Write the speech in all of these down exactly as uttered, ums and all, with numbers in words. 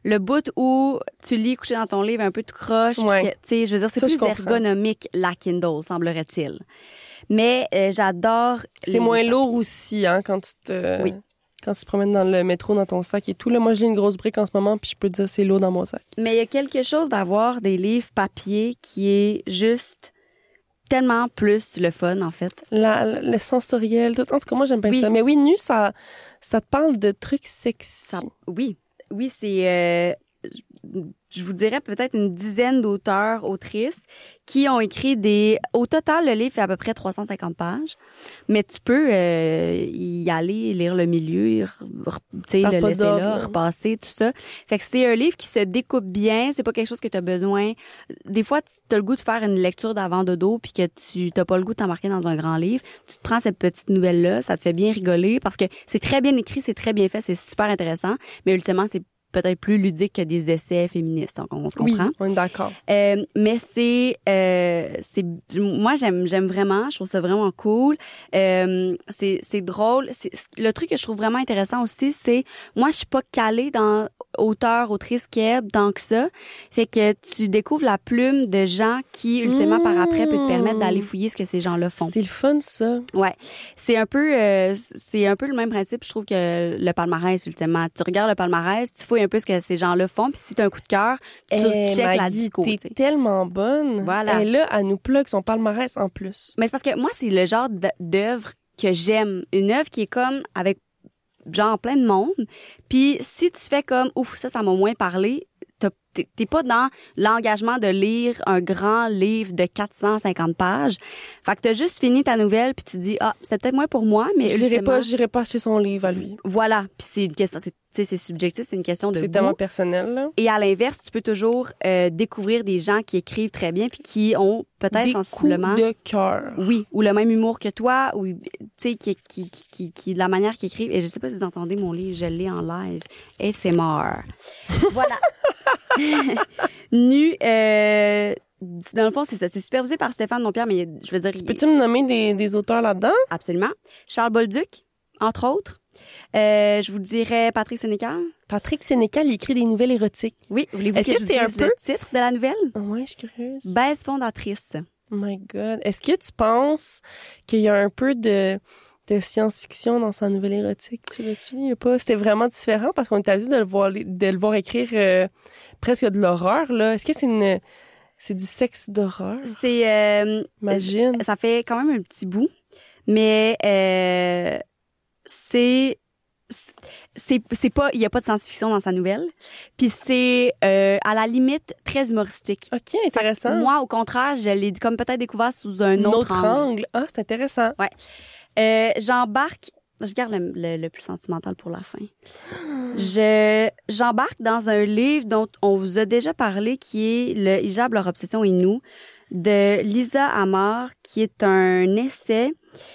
le bout où tu lis couché dans ton livre un peu tout croche, ouais. puis que, tu sais, je veux dire, c'est Ça, plus je comprends. ergonomique la Kindle, semblerait-il. Mais euh, j'adore. C'est les moins papiers. lourd aussi, hein, quand tu te... Oui. Quand tu te promènes dans le métro, dans ton sac et tout. Là, moi, j'ai une grosse brique en ce moment, puis je peux te dire c'est lourd dans mon sac. Mais il y a quelque chose d'avoir des livres papier qui est juste tellement plus le fun, en fait. La, la- le sensoriel, tout. En tout cas, moi, j'aime bien Oui. ça. Mais oui, nu, ça, ça te parle de trucs sexy. Ça- oui, oui, c'est, euh, je vous dirais peut-être une dizaine d'auteurs, autrices qui ont écrit des... Au total, le livre fait à peu près trois cent cinquante pages, mais tu peux euh, y aller, lire le milieu, re- tu sais, Ça a le pas laisser d'ordre, là, là. repasser, tout ça. Fait que c'est un livre qui se découpe bien, c'est pas quelque chose que tu as besoin. Des fois, tu as le goût de faire une lecture d'avant de dos puis que tu t'as pas le goût de t'embarquer dans un grand livre. Tu te prends cette petite nouvelle-là, ça te fait bien rigoler parce que c'est très bien écrit, c'est très bien fait, c'est super intéressant, mais ultimement, c'est peut-être plus ludique que des essais féministes, donc on se comprend. Oui, on est d'accord. Euh, mais c'est euh, c'est moi j'aime j'aime vraiment, je trouve ça vraiment cool. Euh, c'est c'est drôle, c'est le truc que je trouve vraiment intéressant aussi, c'est moi je suis pas calée dans auteur, autrice Keb tant que ça. Fait que tu découvres la plume de gens qui ultimement Mmh. par après peut te permettre d'aller fouiller ce que ces gens-là font. C'est le fun, ça. Ouais, c'est un peu euh, c'est un peu le même principe, je trouve, que le palmarès ultimement. Tu regardes le palmarès, tu fouilles un peu ce que ces gens-là font, puis si t'as un coup de cœur, tu Eh, checkes la Maggie, disco. t'es tu sais. tellement bonne. Voilà. Et là, elle nous plug son palmarès en plus. Mais c'est parce que moi, c'est le genre d- d'œuvre que j'aime. Une œuvre qui est comme avec genre plein de monde. Puis si tu fais comme, ouf, ça, ça m'a moins parlé, t'as- t'es t'es pas dans l'engagement de lire un grand livre de quatre cent cinquante pages. Fait que t'as juste fini ta nouvelle puis tu dis, ah, c'était peut-être moins pour moi, mais J'irai ultimement, pas, j'irai pas acheter son livre à lui. voilà. Puis c'est une question, c'est, tu sais, c'est subjectif, c'est une question de C'est goût. tellement personnel, là. Et à l'inverse, tu peux toujours euh, découvrir des gens qui écrivent très bien puis qui ont peut-être Des sensiblement... coups de cœur. Oui, ou le même humour que toi, ou tu sais qui, qui qui qui qui de la manière qu'ils écrivent. Et je sais pas si vous entendez mon livre, je l'ai en live. Et c'est mort. Voilà. Nu, euh, dans le fond, c'est ça. C'est supervisé par Stéphane Dompierre, mais je veux dire, il- Peux-tu me nommer des, des auteurs là-dedans? absolument. Charles Bolduc, entre autres. Euh, je vous dirais Patrick Sénécal. Patrick Sénécal, il écrit des nouvelles érotiques. Oui, voulez-vous Est-ce que, que je c'est vous un dise peu- le titre de la nouvelle? Oh, ouais, je suis curieuse. Baisse fondatrice. Oh my God. Est-ce que tu penses qu'il y a un peu de, de science-fiction dans sa nouvelle érotique? Tu l'as-tu? Il y a pas... C'était vraiment différent parce qu'on était habitué de le voir, de le voir écrire euh, presque de l'horreur, là. Est-ce que c'est une, c'est du sexe d'horreur? C'est euh, Imagine. ça fait quand même un petit bout, mais euh, c'est c'est c'est pas il y a pas de science-fiction dans sa nouvelle, puis c'est euh, à la limite très humoristique. OK, intéressant. Moi, au contraire, je l'ai comme peut-être découvert sous un autre, angle. angle. Ah, c'est intéressant. Euh, j'embarque, je garde le, le, le plus sentimental pour la fin. Je j'embarque dans un livre dont on vous a déjà parlé, qui est le Hijab, leur obsession et nous, de Lisa Amar, qui est un essai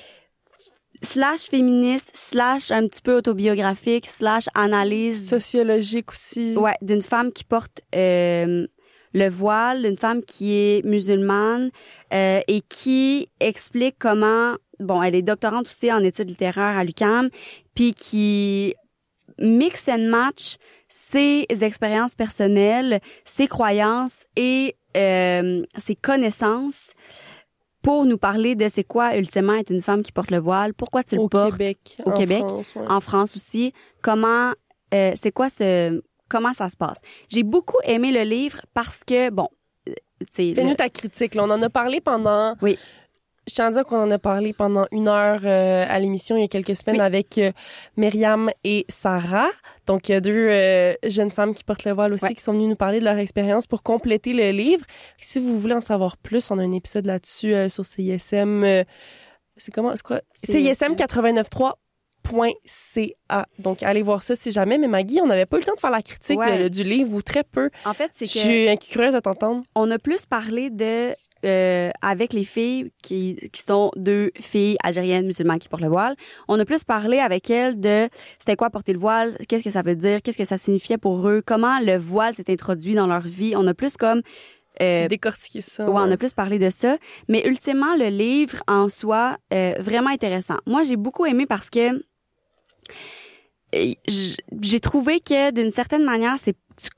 slash féministe, slash un petit peu autobiographique, slash analyse Sociologique aussi. ouais, d'une femme qui porte euh, le voile, d'une femme qui est musulmane euh, et qui explique comment, bon, elle est doctorante aussi en études littéraires à l'U Q A M, puis qui mix and match ses expériences personnelles, ses croyances et euh, ses connaissances pour nous parler de c'est quoi ultimement être une femme qui porte le voile, pourquoi tu le Au portes Québec. au en Québec, France, ouais. en France aussi, comment euh, c'est quoi ce comment ça se passe. J'ai beaucoup aimé le livre parce que bon, euh, tu sais, Fais-nous le- ta critique. Là. On en a parlé pendant... Oui. Je tiens à dire qu'on en a parlé pendant une heure euh, à l'émission il y a quelques semaines Oui. avec euh, Myriam et Sarah. Donc, il y a deux euh, jeunes femmes qui portent le voile aussi Ouais. qui sont venues nous parler de leur expérience pour compléter le livre. Si vous voulez en savoir plus, on a un épisode là-dessus euh, sur C I S M. Euh, c'est comment? C'est quoi? C I S M quatre-vingt-neuf trois point C A. Donc, allez voir ça si jamais. Mais Maggie, on n'avait pas eu le temps de faire la critique Ouais. de- du livre ou très peu. en fait, c'est Je que suis curieuse de t'entendre. on a plus parlé de euh, avec les filles qui qui sont deux filles algériennes musulmanes qui portent le voile. On a plus parlé avec elles de c'était quoi porter le voile, qu'est-ce que ça veut dire, qu'est-ce que ça signifiait pour eux, comment le voile s'est introduit dans leur vie. On a plus comme euh, Décortiquer ça. ouais, on ouais. a plus parlé de ça, mais ultimement le livre en soi euh, vraiment intéressant. Moi, j'ai beaucoup aimé parce que euh, j- j'ai trouvé que d'une certaine manière, c'est tu,